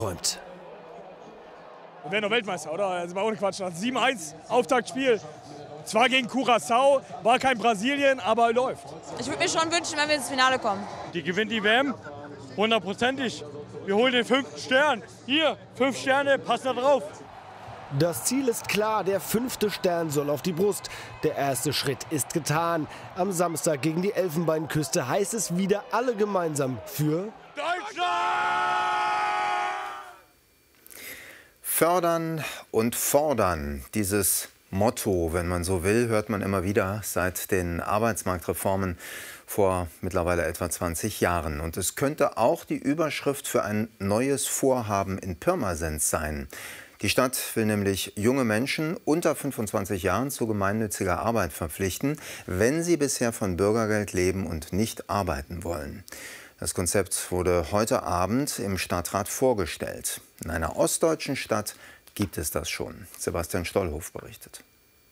räumt. Wir werden doch Weltmeister, oder? Also mal ohne Quatsch. 7-1 Auftaktspiel. Zwar gegen Curaçao, war kein Brasilien, aber läuft. Ich würde mir schon wünschen, wenn wir ins Finale kommen. Die gewinnt die WM, 100%ig. Wir holen den 5. Stern. Hier, 5 Sterne, passt da drauf. Das Ziel ist klar, der 5. Stern soll auf die Brust. Der erste Schritt ist getan. Am Samstag gegen die Elfenbeinküste heißt es wieder alle gemeinsam für Deutschland! Fördern und fordern. Dieses Motto, wenn man so will, hört man immer wieder seit den Arbeitsmarktreformen vor mittlerweile etwa 20 Jahren. Und es könnte auch die Überschrift für ein neues Vorhaben in Pirmasens sein. Die Stadt will nämlich junge Menschen unter 25 Jahren zu gemeinnütziger Arbeit verpflichten, wenn sie bisher von Bürgergeld leben und nicht arbeiten wollen. Das Konzept wurde heute Abend im Stadtrat vorgestellt. In einer ostdeutschen Stadt gibt es das schon. Sebastian Stollhof berichtet.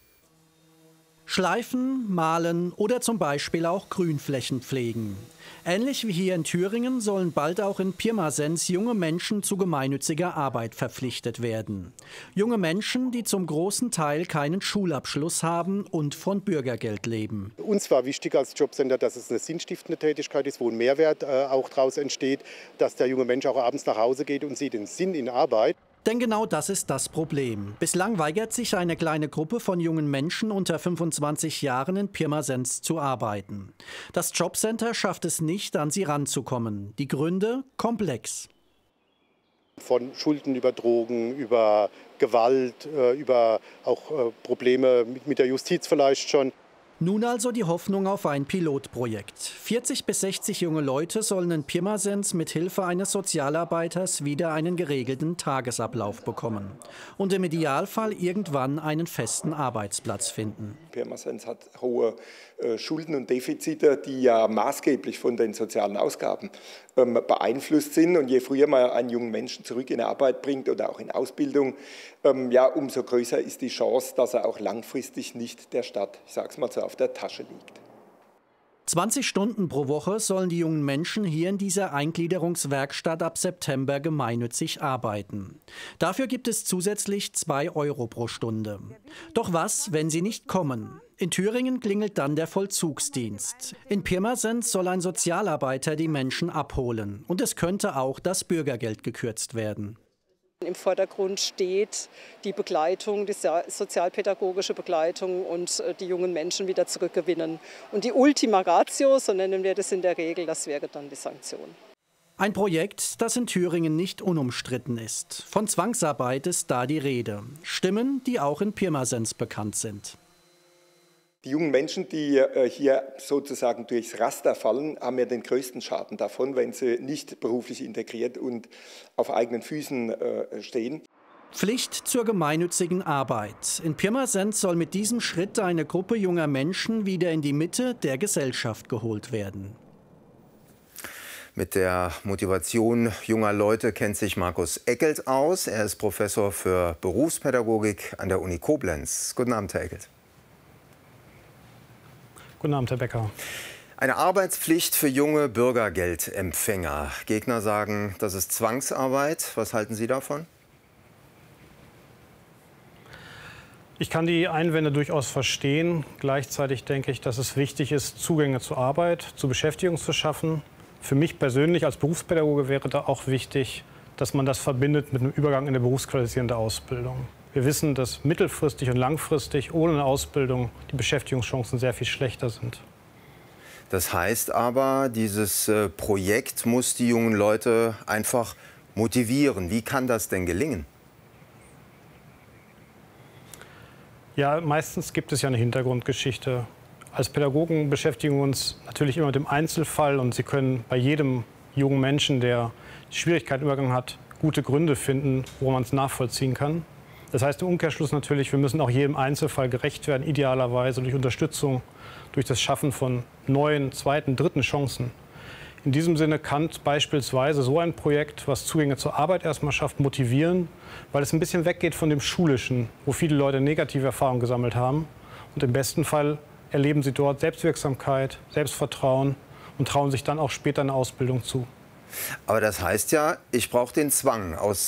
Schleifen, malen oder zum Beispiel auch Grünflächen pflegen. Ähnlich wie hier in Thüringen sollen bald auch in Pirmasens junge Menschen zu gemeinnütziger Arbeit verpflichtet werden. Junge Menschen, die zum großen Teil keinen Schulabschluss haben und von Bürgergeld leben. Uns war wichtig als Jobcenter, dass es eine sinnstiftende Tätigkeit ist, wo ein Mehrwert auch daraus entsteht, dass der junge Mensch auch abends nach Hause geht und sieht den Sinn in Arbeit. Denn genau das ist das Problem. Bislang weigert sich eine kleine Gruppe von jungen Menschen unter 25 Jahren in Pirmasens zu arbeiten. Das Jobcenter schafft es nicht, an sie ranzukommen. Die Gründe komplex. Von Schulden über Drogen, über Gewalt, über auch Probleme mit der Justiz vielleicht schon. Nun also die Hoffnung auf ein Pilotprojekt. 40 bis 60 junge Leute sollen in Pirmasens mit Hilfe eines Sozialarbeiters wieder einen geregelten Tagesablauf bekommen und im Idealfall irgendwann einen festen Arbeitsplatz finden. Pirmasens hat hohe Schulden und Defizite, die ja maßgeblich von den sozialen Ausgaben beeinflusst sind. Und je früher man einen jungen Menschen zurück in Arbeit bringt oder auch in Ausbildung, umso größer ist die Chance, dass er auch langfristig nicht der Stadt, ich sage es mal so, auf der Tasche liegt. 20 Stunden pro Woche sollen die jungen Menschen hier in dieser Eingliederungswerkstatt ab September gemeinnützig arbeiten. Dafür gibt es zusätzlich 2 Euro pro Stunde. Doch was, wenn sie nicht kommen? In Thüringen klingelt dann der Vollzugsdienst. In Pirmasens soll ein Sozialarbeiter die Menschen abholen. Und es könnte auch das Bürgergeld gekürzt werden. Im Vordergrund steht die Begleitung, die sozialpädagogische Begleitung und die jungen Menschen wieder zurückgewinnen. Und die Ultima Ratio, so nennen wir das in der Regel, das wäre dann die Sanktion. Ein Projekt, das in Thüringen nicht unumstritten ist. Von Zwangsarbeit ist da die Rede. Stimmen, die auch in Pirmasens bekannt sind. Die jungen Menschen, die hier sozusagen durchs Raster fallen, haben ja den größten Schaden davon, wenn sie nicht beruflich integriert und auf eigenen Füßen stehen. Pflicht zur gemeinnützigen Arbeit. In Pirmasens soll mit diesem Schritt eine Gruppe junger Menschen wieder in die Mitte der Gesellschaft geholt werden. Mit der Motivation junger Leute kennt sich Markus Eckelt aus. Er ist Professor für Berufspädagogik an der Uni Koblenz. Guten Abend, Herr Eckelt. Guten Abend, Herr Becker. Eine Arbeitspflicht für junge Bürgergeldempfänger. Gegner sagen, das ist Zwangsarbeit. Was halten Sie davon? Ich kann die Einwände durchaus verstehen. Gleichzeitig denke ich, dass es wichtig ist, Zugänge zur Arbeit, zur Beschäftigung zu schaffen. Für mich persönlich als Berufspädagoge wäre da auch wichtig, dass man das verbindet mit einem Übergang in eine berufsqualifizierende Ausbildung. Wir wissen, dass mittelfristig und langfristig ohne eine Ausbildung die Beschäftigungschancen sehr viel schlechter sind. Das heißt aber, dieses Projekt muss die jungen Leute einfach motivieren. Wie kann das denn gelingen? Ja, meistens gibt es ja eine Hintergrundgeschichte. Als Pädagogen beschäftigen wir uns natürlich immer mit dem Einzelfall und Sie können bei jedem jungen Menschen, der Schwierigkeiten im Übergang hat, gute Gründe finden, wo man es nachvollziehen kann. Das heißt im Umkehrschluss natürlich, wir müssen auch jedem Einzelfall gerecht werden, idealerweise durch Unterstützung, durch das Schaffen von neuen, zweiten, dritten Chancen. In diesem Sinne kann beispielsweise so ein Projekt, was Zugänge zur Arbeit erstmal schafft, motivieren, weil es ein bisschen weggeht von dem Schulischen, wo viele Leute negative Erfahrungen gesammelt haben. Und im besten Fall erleben sie dort Selbstwirksamkeit, Selbstvertrauen und trauen sich dann auch später eine Ausbildung zu. Aber das heißt ja, ich brauche den Zwang. Aus